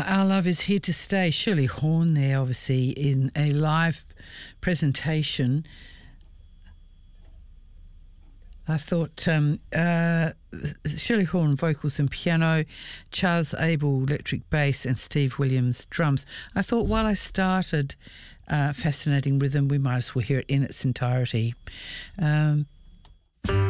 Our Love Is Here to Stay. Shirley Horn there, obviously, in a live presentation. I thought Shirley Horn vocals and piano, Charles Abel electric bass and Steve Williams drums. I thought while I started Fascinating Rhythm, we might as well hear it in its entirety.